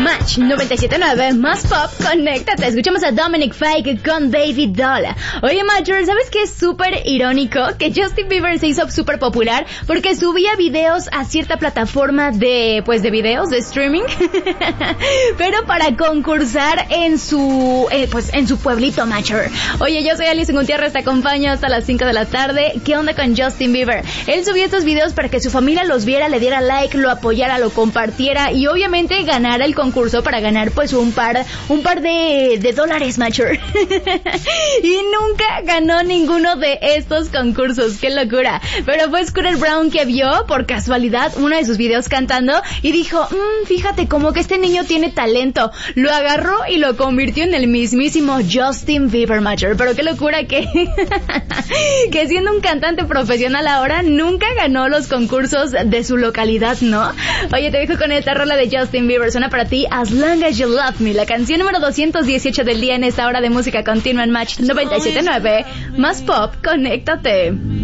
Match 97.9, más pop, conéctate. Escuchamos a Dominic Fike con Baby Doll. Oye, Matcher, ¿sabes qué es súper irónico? Que Justin Bieber se hizo súper popular porque subía videos a cierta plataforma de videos, de streaming. Pero para concursar en su pueblito, Matcher. Oye, yo soy Alison Gutiérrez, te acompaño hasta las 5 de la tarde. ¿Qué onda con Justin Bieber? Él subió estos videos para que su familia los viera, le diera like, lo apoyara, lo compartiera y obviamente ganara el concurso para ganar pues un par de dólares, Matcher. Y nunca ganó ninguno de estos concursos, qué locura. Pero fue Scooter Braun que vio por casualidad uno de sus videos cantando y dijo, fíjate como que este niño tiene talento. Lo agarró y lo convirtió en el mismísimo Justin Bieber, Matcher. Pero qué locura que siendo un cantante profesional ahora nunca ganó los concursos de su localidad, ¿no? Oye, te dejo con esta rola de Justin Bieber, suena para ti As Long As You Love Me, la canción número 218 del día en esta hora de música continua en Match 97.9, más pop, conéctate.